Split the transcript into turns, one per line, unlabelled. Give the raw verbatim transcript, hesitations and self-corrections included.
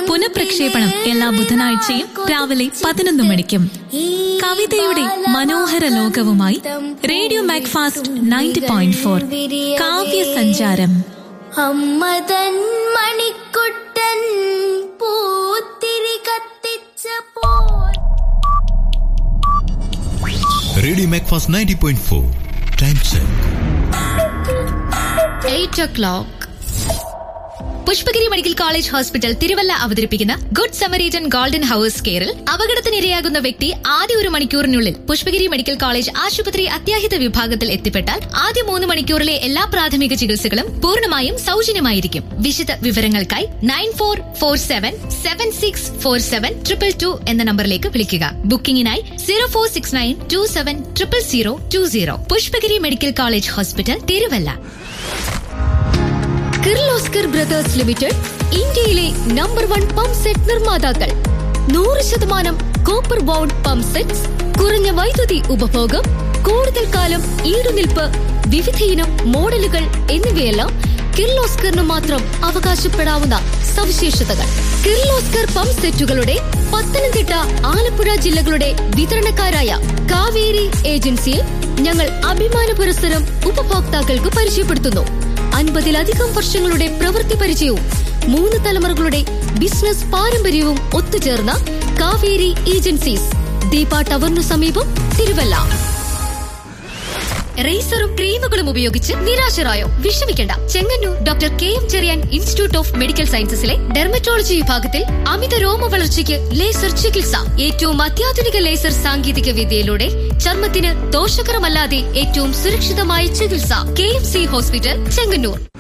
പുനഃപ്രക്ഷേപണം എല്ലാ ബുധനാഴ്ചയും രാവിലെ പതിനൊന്ന് മണിക്കും. കവിതയുടെ മനോഹര ലോകവുമായി radio Macfast ninety point four Kavya സഞ്ചാരം.
അമ്മതൻ മണിക്കുട്ടൻ പൂത്തിരി കത്തിച്ച പോൽ.
Radio Macfast ninety point four time check
eight O clock. Pushpagiri medical college hospital Thiruvalla അവതരിപ്പിക്കുന്ന ഗുഡ് സമരീറ്റൻ ഗോൾഡൻ ഹവേഴ്സ് കെയറിൽ അപകടത്തിനിരയാകുന്ന വ്യക്തി ആദ്യ ഒരു മണിക്കൂറിനുള്ളിൽ പുഷ്പഗിരി മെഡിക്കൽ കോളേജ് ആശുപത്രി അത്യാഹിത വിഭാഗത്തിൽ എത്തിപ്പെട്ടാൽ ആദ്യ മൂന്ന് മണിക്കൂറിലെ എല്ലാ പ്രാഥമിക ചികിത്സകളും പൂർണ്ണമായും സൗജന്യമായിരിക്കും. വിശദ വിവരങ്ങൾക്കായി nine four four seven seven six four seven triple two എന്ന നമ്പറിലേക്ക് വിളിക്കുക. ബുക്കിംഗിനായി zero four six nine to seven triple zero to zero. Pushpagiri medical college hospital Thiruvalla. Kirloskar brothers limited ഇന്ത്യയിലെ നമ്പർ വൺ പമ്പ് സെറ്റ് നിർമ്മാതാക്കൾ. നൂറ് ശതമാനം കോപ്പർ ബൗണ്ട് പമ്പ് സെറ്റ്സ്, കുറഞ്ഞ വൈദ്യുതി ഉപഭോഗം, കൂടുതൽ കാലം ഈടുനിൽപ്പ്, വിവിധയിനം മോഡലുകൾ എന്നിവയെല്ലാം കിർലോസ്കറിന് മാത്രം അവകാശപ്പെടാവുന്ന സവിശേഷതകൾ. കിർലോസ്കർ പമ്പ് സെറ്റുകളുടെ പത്തനംതിട്ട, ആലപ്പുഴ ജില്ലകളുടെ വിതരണക്കാരായ കാവേരി ഏജൻസിയെ ഞങ്ങൾ അഭിമാന പുരസ്സരം ഉപഭോക്താക്കൾക്ക് പരിചയപ്പെടുത്തുന്നു. അൻപതിലധികം വർഷങ്ങളുടെ പ്രവൃത്തി പരിചയവും മൂന്ന് തലമുറകളുടെ ബിസിനസ് പാരമ്പര്യവും ഒത്തുചേർന്ന കാവേരി ഏജൻസീസ്, ദീപ ടവറിനു സമീപം, തിരുവല്ല. റേസറും ക്രീമുകളും ഉപയോഗിച്ച് നിരാശരായോ? വിഷമിക്കേണ്ട. Chengannur doctor K M Cherian institute of medical സയൻസസിലെ dermatology വിഭാഗത്തിൽ അമിത രോമ വളർച്ചയ്ക്ക് ലേസർ ചികിത്സ. ഏറ്റവും അത്യാധുനിക ലേസർ സാങ്കേതിക വിദ്യയിലൂടെ ചർമ്മത്തിന് ദോഷകരമല്ലാതെ ഏറ്റവും സുരക്ഷിതമായ ചികിത്സ. K M C hospital, Chengannur.